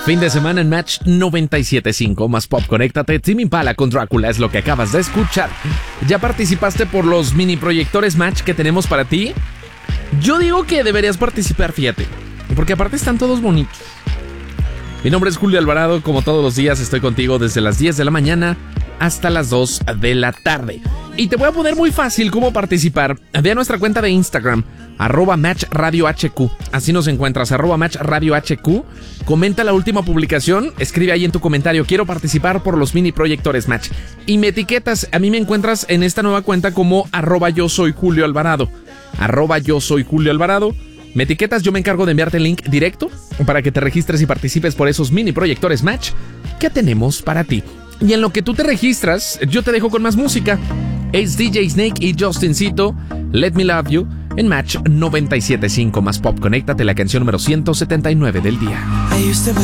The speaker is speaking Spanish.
Fin de semana en Match 97.5 más Pop. Conéctate. Tame Impala con Drácula es lo que acabas de escuchar. ¿Ya participaste por los mini proyectores Match que tenemos para ti? Yo digo que deberías participar, fíjate, porque aparte están todos bonitos. Mi nombre es Julio Alvarado. Como todos los días estoy contigo desde las 10 de la mañana hasta las 2 de la tarde. Y te voy a poner muy fácil cómo participar. Ve a nuestra cuenta de Instagram, @MatchRadioHQ. Así nos encuentras, @MatchRadioHQ. Comenta la última publicación, escribe ahí en tu comentario: quiero participar por los mini proyectores Match. Y me etiquetas. A mí me encuentras en esta nueva cuenta como @YoSoyJulioAlvarado. @YoSoyJulioAlvarado. Me etiquetas, yo me encargo de enviarte el link directo para que te registres y participes por esos mini proyectores Match que tenemos para ti. Y en lo que tú te registras, yo te dejo con más música. Es DJ Snake y Justincito, Let Me Love You, en Match 97.5 más Pop. Conéctate, la canción número 179 del día. I used to